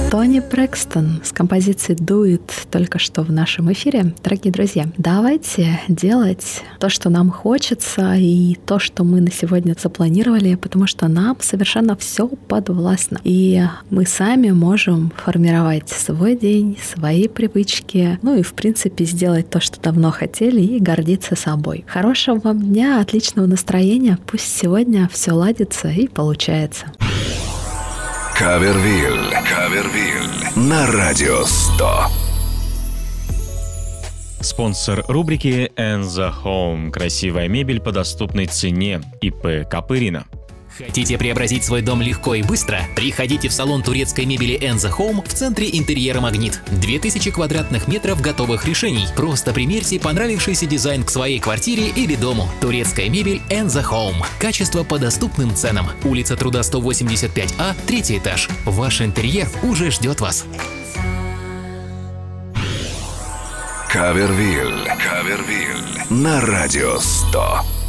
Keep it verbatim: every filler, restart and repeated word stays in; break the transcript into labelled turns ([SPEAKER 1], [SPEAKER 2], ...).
[SPEAKER 1] Тони Брэкстон с композицией «Do It» только что в нашем эфире. Дорогие друзья, давайте делать то, что нам хочется, и то, что мы на сегодня запланировали, потому что нам совершенно все подвластно. И мы сами можем формировать свой день, свои привычки, ну и, в принципе, сделать то, что давно хотели, и гордиться собой. Хорошего вам дня, отличного настроения. Пусть сегодня все ладится и получается.
[SPEAKER 2] Кавервиль, Кавервиль на Радио сто.
[SPEAKER 3] Спонсор рубрики «And the Home». Красивая мебель по доступной цене. ИП Копырина.
[SPEAKER 4] Хотите преобразить свой дом легко и быстро? Приходите в салон турецкой мебели And the Home в центре интерьера «Магнит». две тысячи квадратных метров готовых решений. Просто примерьте понравившийся дизайн к своей квартире или дому. Турецкая мебель And the Home. Качество по доступным ценам. Улица Труда, сто восемьдесят пять А, третий этаж. Ваш интерьер уже ждет вас.
[SPEAKER 2] Кавервиль, Кавервиль на Радио сто.